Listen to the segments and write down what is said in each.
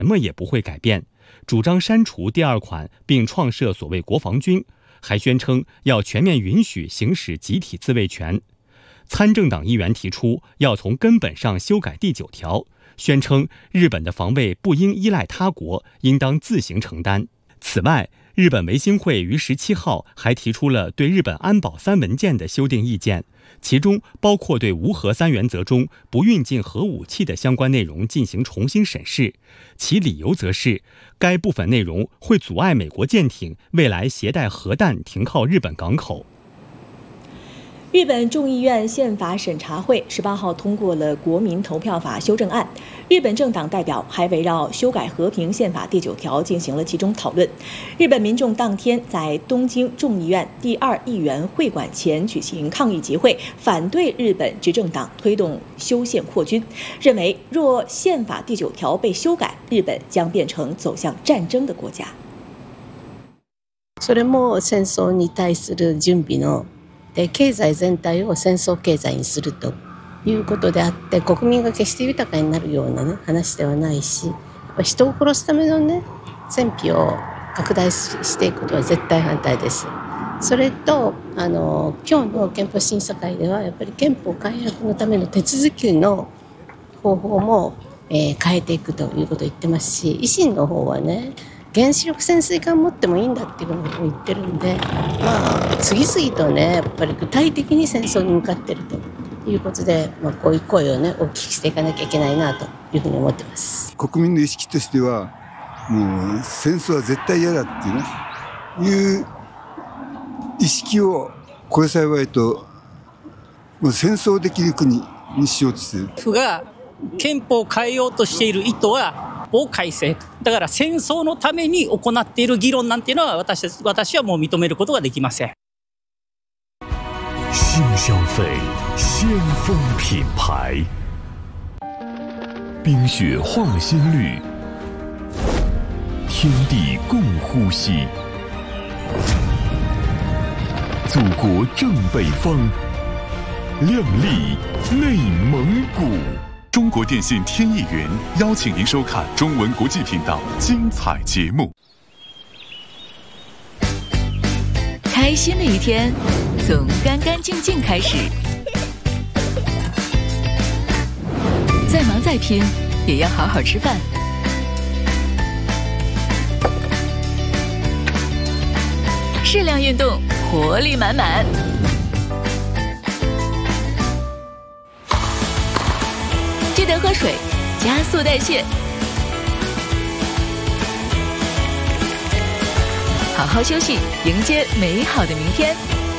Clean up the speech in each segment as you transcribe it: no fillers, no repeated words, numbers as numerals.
什么也不会改变，主张删除第2款并创设所谓国防军，还宣称要全面允许行使集体自卫权。参政党议员提出要从根本上修改第9条，宣称日本的防卫不应依赖他国，应当自行承担。此外，日本维新会于17号还提出了对日本安保3文件的修订意见，其中包括对无核3原则中不运进核武器的相关内容进行重新审视，其理由则是该部分内容会阻碍美国舰艇未来携带核弹停靠日本港口。 日本众议院宪法审查会18号通过了国民投票法修正案，日本政党代表还围绕修改和平宪法第9条进行了集中讨论。日本民众当天在东京众议院第2议员会馆前举行抗议集会，反对日本执政党推动修宪扩军，认为若宪法第9条被修改，日本将变成走向战争的国家。 それも戦争に対する準備ので経済全体を戦争経済にするということであって、国民が決して豊かになるような、話ではないし、やっぱ人を殺すための戦費を拡大していくことは絶対反対です。それと今日の憲法審査会ではやっぱり憲法改悪のための手続きの方法も、変えていくということを言ってますし、維新の方はね、原子力潜水艦持ってもいいんだっていうことを言ってるんで、次々とね、やっぱり具体的に戦争に向かっているということで、こういう声をね、お聞きしていかなきゃいけないなというふうに思ってます。 国民の意識としては、もう戦争は絶対嫌だっていう意識をこれ幸いと、もう戦争できる国にしようとしている。 府が憲法を変えようとしている意図はを改正と。だから戦争のために行っている議論なんていうのは私はもう認めることができません。 新消费先锋品牌，冰雪化新绿，天地共呼吸，祖国正北方，亮丽内蒙古。中国电信天翼云邀请您收看中文国际频道精彩节目。 开心的一天从干干净净开始，再忙再拼也要好好吃饭。适量运动，活力满满。记得喝水，加速代谢。好好休息，迎接美好的明天。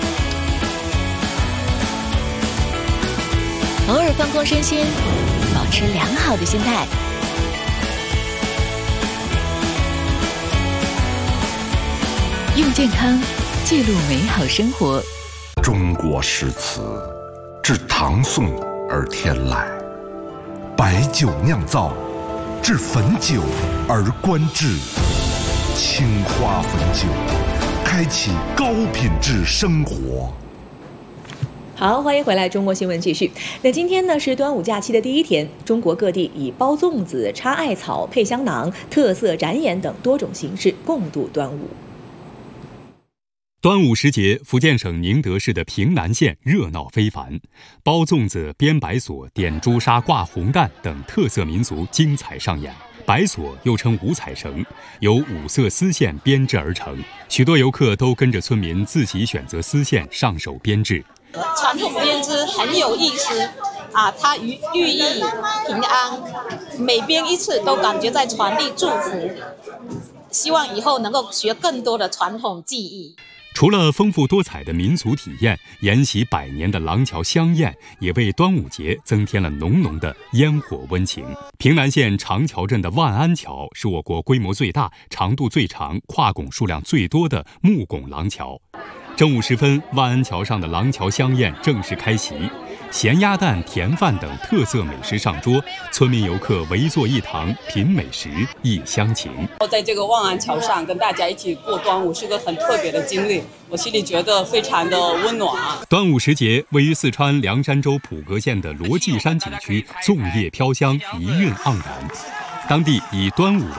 偶尔放空身心，保持良好的心态。用健康记录美好生活。 中国诗词自唐宋而天来，白酒酿造，至汾酒而观致。青花汾酒，开启高品质生活。 好，欢迎回来，中国新闻继续。那今天呢是端午假期的第一天，中国各地以包粽子、插艾草、配香囊、特色展演等多种形式共度端午。 端午时节，福建省宁德市的平南县热闹非凡，包粽子、编白索、点朱砂、挂红蛋等特色民俗精彩上演。白索又称五彩绳，由5色丝线编制而成，许多游客都跟着村民自己选择丝线上手编制。 传统编织很有意思啊，它寓意平安，每编一次都感觉在传递祝福，希望以后能够学更多的传统技艺。 除了丰富多彩的民俗体验，沿袭100年的廊桥香宴也为端午节增添了浓浓的烟火温情。平南县长桥镇的万安桥是我国规模最大、长度最长、跨拱数量最多的木拱廊桥。正午时分，万安桥上的廊桥香宴正式开席，咸鸭蛋、甜饭等特色美食上桌，村民游客围坐一堂，品美食，忆乡情。 在这个万安桥上跟大家一起过端午是个很特别的经历，我心里觉得非常的温暖。 端午时节，位于四川凉山州普格县的罗髻山景区粽叶飘香，余韵盎然。当地以端午